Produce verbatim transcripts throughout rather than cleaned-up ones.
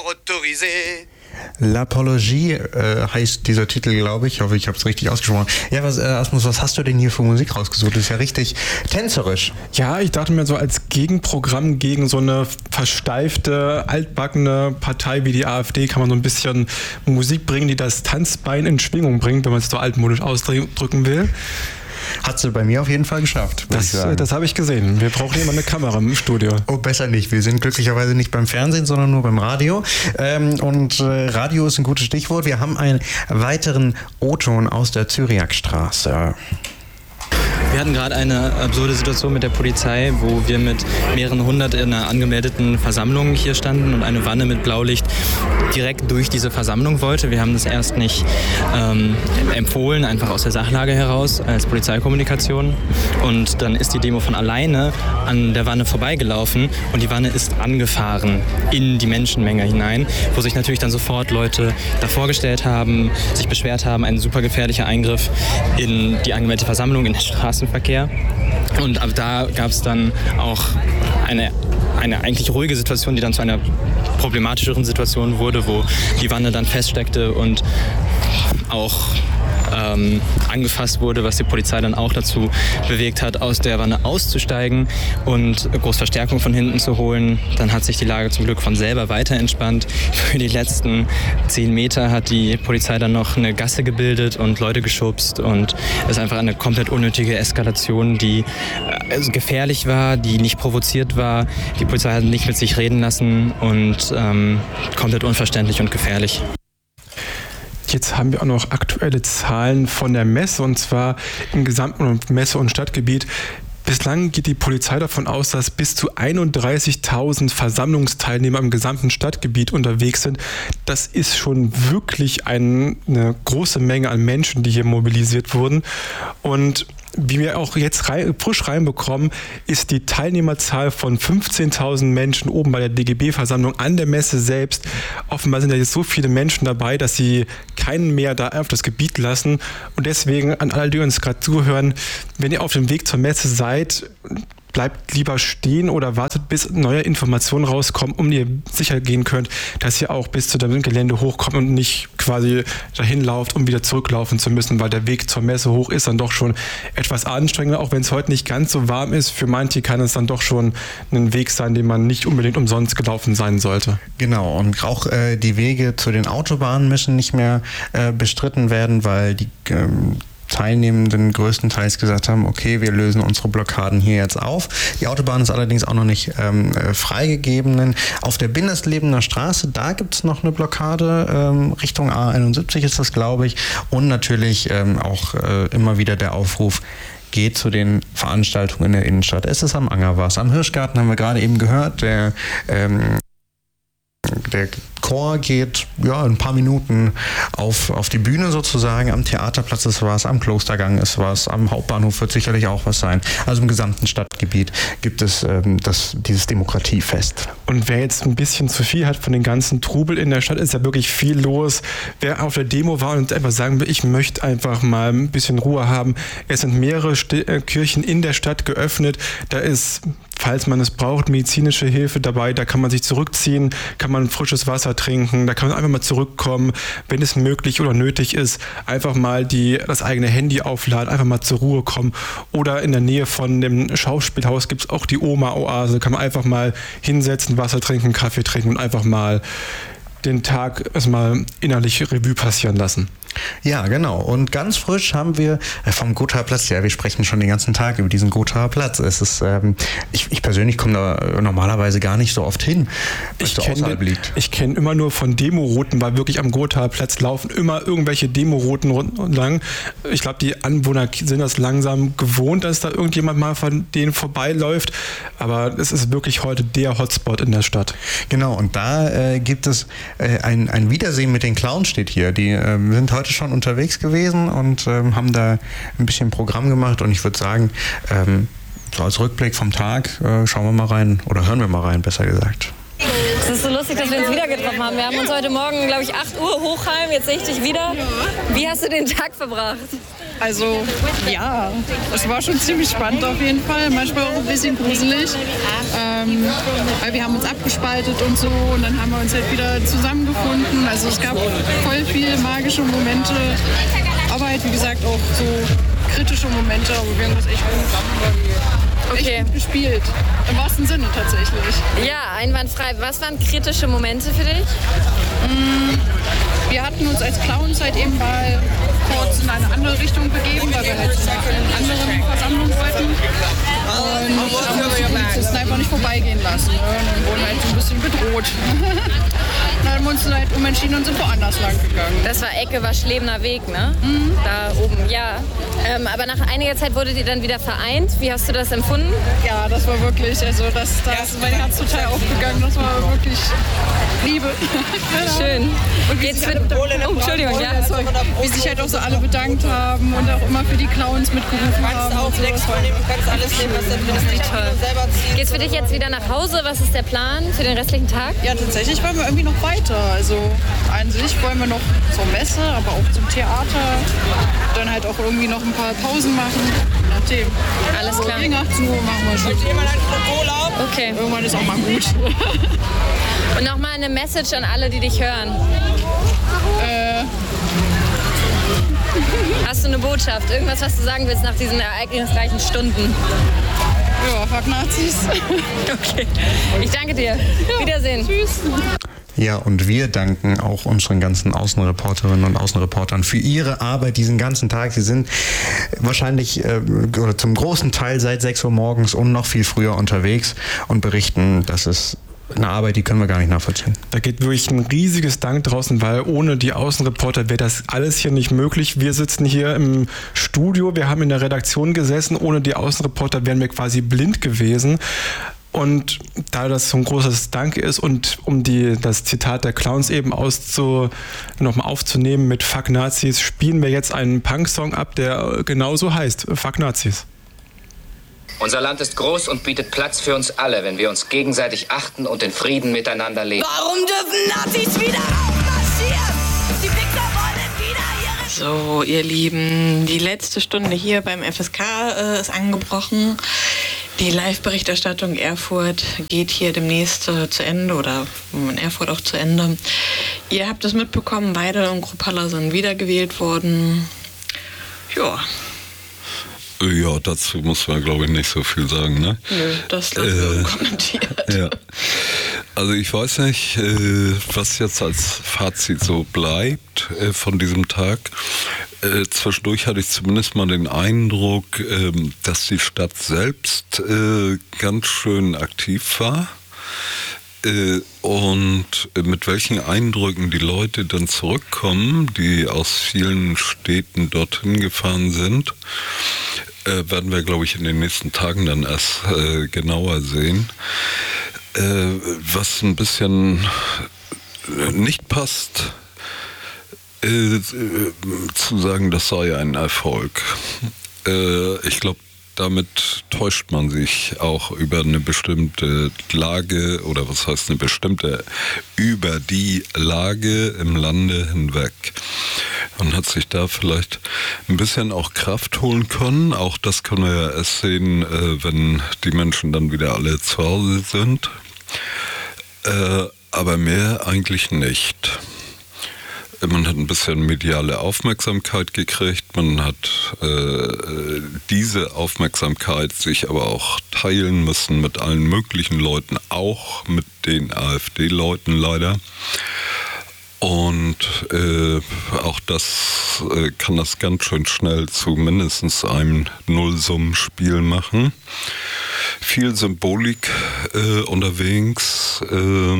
autorisé. L'Apologie äh, heißt dieser Titel, glaube ich. Ich hoffe, ich habe es richtig ausgesprochen. Ja, was, äh, Asmus, was hast du denn hier für Musik rausgesucht? Das ist ja richtig tänzerisch. Ja, ich dachte mir so als Gegenprogramm gegen so eine versteifte, altbackene Partei wie die AfD kann man so ein bisschen Musik bringen, die das Tanzbein in Schwingung bringt, wenn man es so altmodisch ausdrücken will. Hat sie bei mir auf jeden Fall geschafft. Das, das habe ich gesehen. Wir brauchen immer eine Kamera im Studio. Oh, besser nicht. Wir sind glücklicherweise nicht beim Fernsehen, sondern nur beim Radio. Ähm, und äh, Radio ist ein gutes Stichwort. Wir haben einen weiteren O-Ton aus der Zyriakstraße. Wir hatten gerade eine absurde Situation mit der Polizei, wo wir mit mehreren hundert in einer angemeldeten Versammlung hier standen und eine Wanne mit Blaulicht direkt durch diese Versammlung wollte. Wir haben das erst nicht ähm, empfohlen, einfach aus der Sachlage heraus als Polizeikommunikation. Und dann ist die Demo von alleine an der Wanne vorbeigelaufen und die Wanne ist angefahren in die Menschenmenge hinein, wo sich natürlich dann sofort Leute davor gestellt haben, sich beschwert haben, ein super gefährlicher Eingriff in die angemeldete Versammlung, in den Straßenverkehr. Und ab da gab es dann auch eine, eine eigentlich ruhige Situation, die dann zu einer problematischeren Situation wurde, wo die Wanne dann feststeckte und auch ähm, angefasst wurde, was die Polizei dann auch dazu bewegt hat, aus der Wanne auszusteigen und groß Verstärkung von hinten zu holen. Dann hat sich die Lage zum Glück von selber weiter entspannt. Für die letzten zehn Meter hat die Polizei dann noch eine Gasse gebildet und Leute geschubst und es ist einfach eine komplett unnötige Eskalation, die also gefährlich war, die nicht provoziert war. Die Polizei hat nicht mit sich reden lassen und ähm, komplett unverständlich und gefährlich. Jetzt haben wir auch noch aktuelle Zahlen von der Messe, und zwar im gesamten Messe- und Stadtgebiet. Bislang geht die Polizei davon aus, dass bis zu einunddreißigtausend Versammlungsteilnehmer im gesamten Stadtgebiet unterwegs sind. Das ist schon wirklich ein, eine große Menge an Menschen, die hier mobilisiert wurden. Und wie wir auch jetzt rein, frisch reinbekommen, ist die Teilnehmerzahl von fünfzehntausend Menschen oben bei der D G B-Versammlung an der Messe selbst. Offenbar sind da jetzt so viele Menschen dabei, dass sie keinen mehr da auf das Gebiet lassen. Und deswegen an alle, die uns gerade zuhören, wenn ihr auf dem Weg zur Messe seid, bleibt lieber stehen oder wartet, bis neue Informationen rauskommen, um ihr sicher gehen könnt, dass ihr auch bis zu dem Gelände hochkommt und nicht quasi dahin lauft, um wieder zurücklaufen zu müssen, weil der Weg zur Messe hoch ist dann doch schon etwas anstrengender, auch wenn es heute nicht ganz so warm ist. Für manche kann es dann doch schon ein Weg sein, den man nicht unbedingt umsonst gelaufen sein sollte. Genau, und auch äh, die Wege zu den Autobahnen müssen nicht mehr äh, bestritten werden, weil die ähm Teilnehmenden größtenteils gesagt haben, okay, wir lösen unsere Blockaden hier jetzt auf. Die Autobahn ist allerdings auch noch nicht ähm, freigegeben. Auf der Bindeslebener Straße, da gibt es noch eine Blockade, ähm, Richtung A einundsiebzig ist das, glaube ich. Und natürlich ähm, auch äh, immer wieder der Aufruf, geht zu den Veranstaltungen in der Innenstadt. Es ist am Angerwas. Am Hirschgarten haben wir gerade eben gehört, der ähm, Der Chor geht ja ein paar Minuten auf, auf die Bühne sozusagen. Am Theaterplatz ist was, am Klostergang ist was, am Hauptbahnhof wird sicherlich auch was sein. Also im gesamten Stadtgebiet gibt es ähm, das, dieses Demokratiefest. Und wer jetzt ein bisschen zu viel hat von den ganzen Trubel in der Stadt, ist ja wirklich viel los. Wer auf der Demo war und einfach sagen will, ich möchte einfach mal ein bisschen Ruhe haben. Es sind mehrere St- äh, Kirchen in der Stadt geöffnet. Da ist, falls man es braucht, medizinische Hilfe dabei. Da kann man sich zurückziehen, kann man frisches Wasser trinken, da kann man einfach mal zurückkommen, wenn es möglich oder nötig ist, einfach mal die, das eigene Handy aufladen, einfach mal zur Ruhe kommen. Oder in der Nähe von dem Schauspielhaus gibt es auch die Oma-Oase, kann man einfach mal hinsetzen, Wasser trinken, Kaffee trinken und einfach mal den Tag erstmal innerlich Revue passieren lassen. Ja, genau. Und ganz frisch haben wir vom Gothaer Platz, ja, wir sprechen schon den ganzen Tag über diesen Gothaer Platz. Es ist, ähm, ich, ich persönlich komme da normalerweise gar nicht so oft hin, weil es so außerhalb liegt. Ich kenne immer nur von Demorouten, weil wirklich am Gothaer Platz laufen immer irgendwelche Demorouten lang. Ich glaube, die Anwohner sind das langsam gewohnt, dass da irgendjemand mal von denen vorbeiläuft. Aber es ist wirklich heute der Hotspot in der Stadt. Genau, und da äh, gibt es äh, ein, ein Wiedersehen mit den Clowns steht hier. Die äh, sind heute schon unterwegs gewesen und ähm, haben da ein bisschen Programm gemacht und ich würde sagen, ähm, so als Rückblick vom Tag, äh, schauen wir mal rein oder hören wir mal rein, besser gesagt. Es ist so lustig, dass wir uns wieder getroffen haben. Wir haben uns heute Morgen, glaube ich, acht Uhr Hochheim, jetzt sehe ich dich wieder. Wie hast du den Tag verbracht? Also ja, es war schon ziemlich spannend auf jeden Fall. Manchmal auch ein bisschen gruselig, ähm, weil wir haben uns abgespaltet und so und dann haben wir uns halt wieder zusammengefunden. Also es gab voll viele magische Momente, aber halt wie gesagt auch so kritische Momente, aber wir haben das echt gut, Okay. echt gut gespielt. Im wahrsten Sinne tatsächlich. Ja, einwandfrei. Was waren kritische Momente für dich? Wir hatten uns als Clowns halt eben mal kurz in eine andere Richtung begeben, weil wir halt zu einer anderen Versammlung wollten. Und haben wir die Polizisten einfach nicht vorbeigehen lassen. Ne? Und dann wurden halt so ein bisschen bedroht. Dann haben wir uns halt umentschieden und sind woanders lang gegangen. Das war Ecke Waschlebener Weg, ne? Mhm. Da oben, ja. Ähm, aber nach einiger Zeit wurdet ihr dann wieder vereint. Wie hast du das empfunden? Ja, das war wirklich, also das, da ist mein Herz total aufgegangen. Das war wirklich Liebe. Schön. Und wie Jetzt sich, wird, halt, oh, Entschuldigung, ja. wie sich halt auch so alle bedankt haben und auch immer für die Clowns mitgerufen haben. Auch Flex vornehmen, du kannst alles nehmen, was du willst. Toll. Geht's für dich jetzt wieder nach Hause? Was ist der Plan für den restlichen Tag? Ja, tatsächlich wollen wir irgendwie noch weiter. Also an sich wollen wir noch zur Messe, aber auch zum Theater. Dann halt auch irgendwie noch ein paar Pausen machen. Je nachdem. Alles klar. Gegen achtzehn Uhr machen wir schon. Jemand hat eine Cola? Okay. Irgendwann ist auch mal gut. Und nochmal eine Message an alle, die dich hören. äh, Hast du eine Botschaft? Irgendwas, was du sagen willst nach diesen ereignisreichen Stunden? ja, fuck Nazis. Okay. Ich danke dir. Wiedersehen. Tschüss. Ja, und wir danken auch unseren ganzen Außenreporterinnen und Außenreportern für ihre Arbeit diesen ganzen Tag. Sie sind wahrscheinlich äh, oder zum großen Teil seit sechs Uhr morgens und noch viel früher unterwegs und berichten, dass es eine Arbeit, die können wir gar nicht nachvollziehen. Da geht wirklich ein riesiges Dank draußen, weil ohne die Außenreporter wäre das alles hier nicht möglich. Wir sitzen hier im Studio, wir haben in der Redaktion gesessen. Ohne die Außenreporter wären wir quasi blind gewesen. Und da das so ein großes Dank ist und um die, das Zitat der Clowns eben auszu, nochmal aufzunehmen mit Fuck Nazis, spielen wir jetzt einen Punk-Song ab, der genauso heißt, Fuck Nazis. Unser Land ist groß und bietet Platz für uns alle, wenn wir uns gegenseitig achten und in Frieden miteinander leben. Warum dürfen Nazis wieder aufmarschieren? Die Wichser wollen wieder ihre... So, ihr Lieben, die letzte Stunde hier beim F S K äh, ist angebrochen. Die Live-Berichterstattung Erfurt geht hier demnächst äh, zu Ende oder in Erfurt auch zu Ende. Ihr habt es mitbekommen, Weidel und Kruppalla sind wiedergewählt worden. Ja. Ja, dazu muss man, glaube ich, nicht so viel sagen, ne? Nö, das lassen wir äh, kommentiert. Ja. Also ich weiß nicht, äh, was jetzt als Fazit so bleibt äh, von diesem Tag. Äh, zwischendurch hatte ich zumindest mal den Eindruck, äh, dass die Stadt selbst äh, ganz schön aktiv war. Äh, und mit welchen Eindrücken die Leute dann zurückkommen, die aus vielen Städten dorthin gefahren sind, äh, werden wir, glaube ich, in den nächsten Tagen dann erst äh, genauer sehen. Äh, was ein bisschen nicht passt, äh, zu sagen, das sei ein Erfolg. Äh, ich glaube, damit täuscht man sich auch über eine bestimmte Lage oder was heißt eine bestimmte, über die Lage im Lande hinweg. Man hat sich da vielleicht ein bisschen auch Kraft holen können. Auch das können wir ja erst sehen, äh, wenn die Menschen dann wieder alle zu Hause sind. Äh, aber mehr eigentlich nicht. Man hat ein bisschen mediale Aufmerksamkeit gekriegt, man hat äh, diese Aufmerksamkeit sich aber auch teilen müssen mit allen möglichen Leuten, auch mit den AfD-Leuten leider. Und äh, auch das äh, kann das ganz schön schnell zu mindestens einem Nullsummenspiel machen. Viel Symbolik äh, unterwegs. Äh,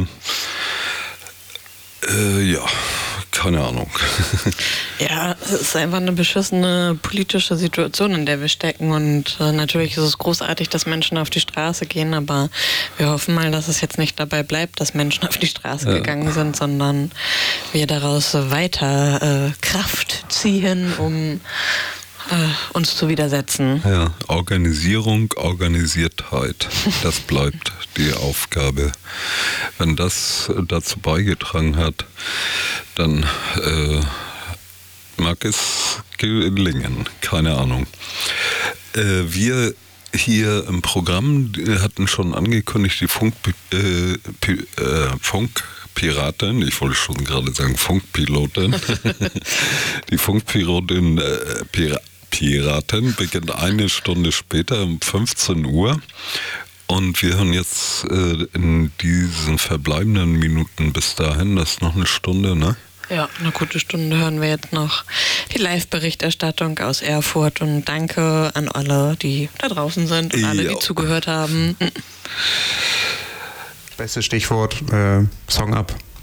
äh, ja. Keine Ahnung. Ja, es ist einfach eine beschissene politische Situation, in der wir stecken. Und äh, natürlich ist es großartig, dass Menschen auf die Straße gehen, aber wir hoffen mal, dass es jetzt nicht dabei bleibt, dass Menschen auf die Straße ja. gegangen sind, sondern wir daraus weiter äh, Kraft ziehen, um äh, uns zu widersetzen. Ja, Organisierung, Organisiertheit, das bleibt die Aufgabe. Wenn das dazu beigetragen hat, dann äh, mag es gelingen, keine Ahnung. Äh, wir hier im Programm hatten schon angekündigt, die Funk, äh, P- äh, Funkpiratin, ich wollte schon gerade sagen Funkpilotin, die Funkpilotin äh, Pir- Piratin beginnt eine Stunde später um fünfzehn Uhr. Und wir hören jetzt äh, in diesen verbleibenden Minuten bis dahin, das ist noch eine Stunde, ne? Ja, eine gute Stunde hören wir jetzt noch die Live-Berichterstattung aus Erfurt. Und danke an alle, die da draußen sind und alle, die Ja. zugehört haben. Bestes Stichwort, äh, Song ab.